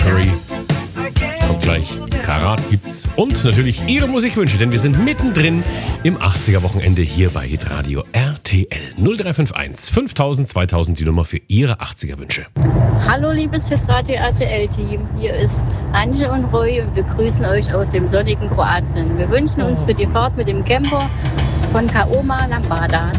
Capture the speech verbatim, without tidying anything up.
Mercury. Kommt gleich. Karat gibt's. Und natürlich Ihre Musikwünsche, denn wir sind mittendrin im achtziger-Wochenende hier bei Hitradio R T L. null drei fünf eins fünftausend zweitausend die Nummer für Ihre achtziger-Wünsche. Hallo liebes Hitradio R T L-Team, hier ist Anje und Roy und wir grüßen euch aus dem sonnigen Kroatien. Wir wünschen uns für die Fahrt mit dem Camper von Kaoma Lambada